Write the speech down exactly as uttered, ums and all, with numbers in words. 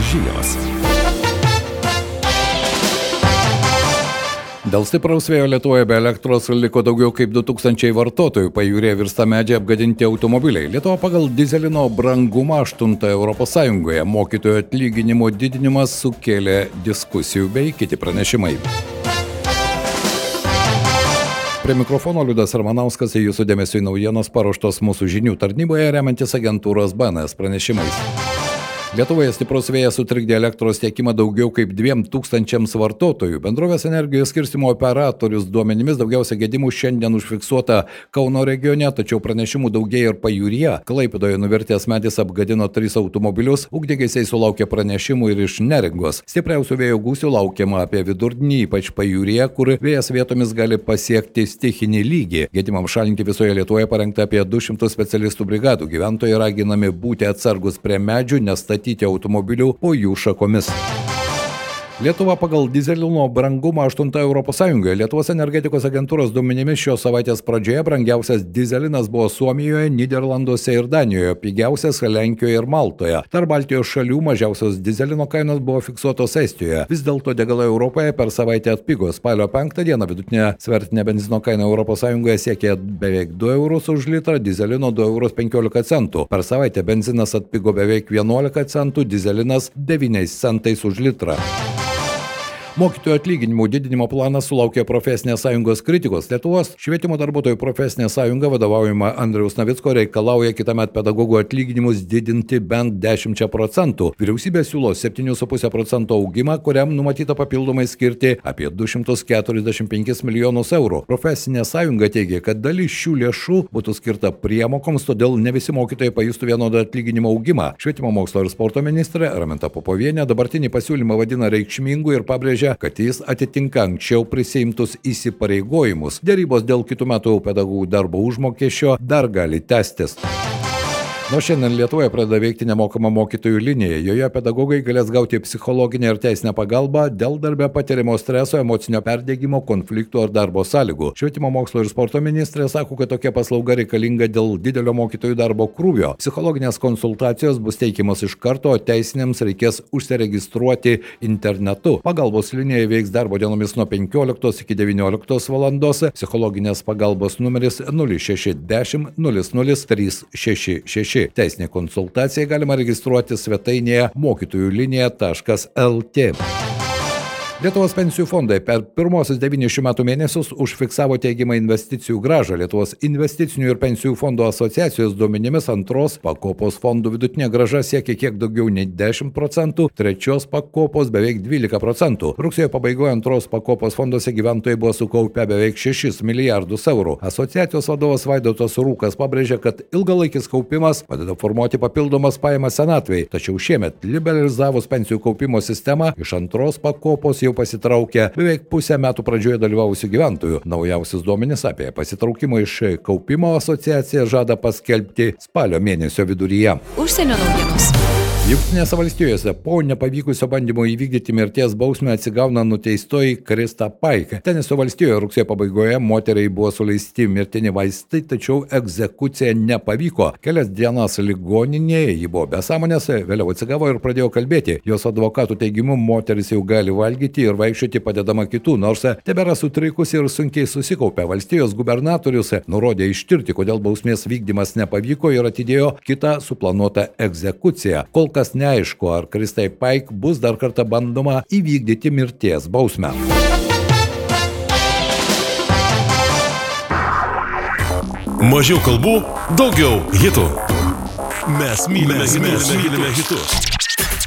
Žinios. Dėl stipraus vėjo Lietuvoje be elektros liko daugiau kaip du tūkstančiai vartotojų, pajūryje virsta medžiai apgadinti automobiliai. Lietuva pagal dyzelino brangumą aštunta Europos Sąjungoje. Mokytojų atlyginimo didinimas sukėlė diskusijų bei kiti pranešimai. Prie mikrofono Liudas Ramanauskas, jūsų dėmesio į naujienos paruoštos mūsų žinių tarnyboje remiantis agentūros B N S pranešimais. Lietuvoje stiprus vėjas sutrikdė elektros tiekimą daugiau kaip dviem tūkstančiams vartotojų. Bendrovės energijos skirstymo operatorius duomenimis daugiausia gedimų šiandien užfiksuota Kauno regione, tačiau pranešimų daugėja ir pajūryje. Klaipėdoje nuvirtęs medis apgadino tris automobilius, ugniagesiai sulaukė pranešimų ir iš Neringos. Stipriausių vėjo gūsių laukiama apie vidurdienį, ypač pajūryje, kur vėjas vietomis gali pasiekti stichinį lygį. Gedimams šalinti visoje Lietuvoje parengta apie du šimtus specialistų brigadų. Gyventojai raginami būti atsargus prie medžių, nes statyti automobilių po jų šakomis. Lietuva pagal dyzelino brangumą aštunta Europos Sąjungoje. Lietuvos energetikos agentūros duomenimis šios savaitės pradžioje brangiausias dyzelinas buvo Suomijoje, Nyderlanduose ir Danijoje, pigiausias Lenkijoje ir Maltoje. Tarp Baltijos šalių mažiausios dyzelino kainos buvo fiksuotos Estijoje. Vis dėlto degalai Europoje per savaitę atpigo. Spalio penktą dieną vidutinė svertinė benzino kaina Europos Sąjungoje siekė beveik du eurus už litrą, dyzelino du eurus penkiolika centų. Per savaitę benzinas atpigo beveik vienuolika centų, dyzelinas devyniais centais už litrą. Mokytojų atlyginimų didinimo planas sulaukė profesinės sąjungos kritikos. Lietuvos švietimo darbuotojų profesinė sąjunga, vadovaujama Andriaus Navicko, reikalauja kitąmet pedagogų atlyginimus didinti bent dešimčia procentų. Vyriausybė siūlo septynių su puse procento augimą, kuriam numatyta papildomai skirti apie du šimtus keturiasdešimt penkis milijonus eurų. Profesinė sąjunga teigia, kad dalis šių lėšų būtų skirta priemokoms, todėl ne visi mokytojai pajustų vienodą atlyginimo augimą. Švietimo mokslo ir sporto ministrė Raminta Popovienė dabartinį pasiūlymą vadina reikšmingu ir pabrėžia, kad jis atitinka anksčiau prisiimtus įsipareigojimus. Dėrybos dėl kitų metų pedagogų darbo užmokesčio dar gali tęstis. Nuo šiandien Lietuvoje pradeda veikti nemokama mokytojų linija. Joje pedagogai galės gauti psichologinę ir teisinę pagalbą dėl darbe patiriamo streso, emocinio perdegimo, konfliktų ar darbo sąlygų. Švietimo mokslo ir sporto ministrė sako, kad tokia paslauga reikalinga dėl didelio mokytojų darbo krūvio. Psichologinės konsultacijos bus teikiamos iš karto, o teisinėms reikės užsiregistruoti internetu. Pagalbos linija veiks darbo dienomis nuo penkioliktos iki devynioliktos valandos. Psichologinės pagalbos numeris nulis šeši dešimt nulis nulis trys šeši šeši. Teisinė konsultacija galima registruoti svetainėje mokytojų linija taškas el tė. Lietuvos pensijų fondai per pirmosius devynis šių metų mėnesius užfiksavo teigiamą investicijų grąžą. Lietuvos investicinių ir pensijų fondų asociacijos duomenimis antros pakopos fondų vidutinė grąža siekia kiek daugiau nei dešimt procentų, trečios pakopos beveik dvylika procentų. Rugsėjo pabaigoje antros pakopos fonduose gyventojai buvo sukaupę beveik šešis milijardus eurų. Asociacijos vadovas Vaidotas Rūkas pabrėžė, kad ilgalaikis kaupimas padeda formuoti papildomas pajamas senatvei, tačiau šiemet liberalizavus pensijų kaupimo sistemą iš antros pakopos jau pasitraukė beveik pusę metų pradžioje dalyvavusių gyventojų. Naujausius duomenis apie pasitraukimą iš kaupimo asociacija žada paskelbti spalio mėnesio viduryje. Užsienio naujienos. Jungtinėse valstijose po nepavykusio bandymo įvykdyti mirties bausmę atsigauna nuteistoji Krista Paik. Tenesio valstijoje rugsėjo pabaigoje moteriai buvo suleisti mirtini vaistai, tačiau egzekucija nepavyko. Kelias dienas ligoninėje ji buvo be sąmonės, vėliau atsigavo ir pradėjo kalbėti. Jos advokatų teigimu moteris jau gali valgyti ir vaikščioti padedama kitų, nors tebėra sutrikusi ir sunkiai susikaupė. Valstijos gubernatorius nurodė ištirti, kodėl bausmės vykdymas nepavyko ir atidėjo kitą suplanuotą egzekuciją. Kol kas neaišku, ar Kristai Paik bus dar kartą bandoma įvykdyti mirties bausmę. Mažiau kalbų, daugiau hitų. Mes mylime, mes mylime hitus.